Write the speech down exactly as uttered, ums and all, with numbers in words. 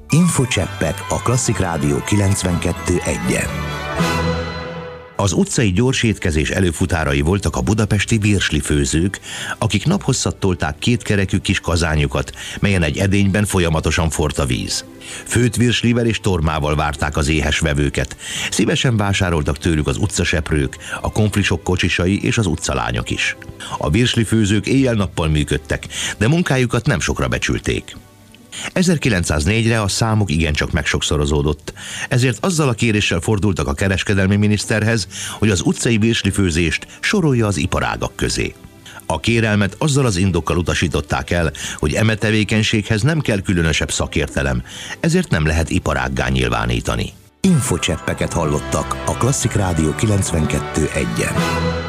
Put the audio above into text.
Infocseppek a Klasszik Rádió kilencvenkettő egyen. Az utcai gyorsétkezés előfutárai voltak a budapesti virsli főzők, akik naphosszat tolták kétkerekű kis kazányukat, melyen egy edényben folyamatosan forrt a víz. Főtt virslivel és tormával várták az éhes vevőket. Szívesen vásároltak tőlük az utcaseprők, a konflisok kocsisai és az utcalányok is. A virsli főzők éjjel-nappal működtek, de munkájukat nem sokra becsülték. ezerkilencszáznégyre a számuk igencsak megsokszorozódott, ezért azzal a kéréssel fordultak a kereskedelmi miniszterhez, hogy az utcai virslifőzést sorolja az iparágak közé. A kérelmet azzal az indokkal utasították el, hogy eme tevékenységhez nem kell különösebb szakértelem, ezért nem lehet iparággá nyilvánítani. Infocseppeket hallottak a Klasszik Rádió kilencvenkettő egyen.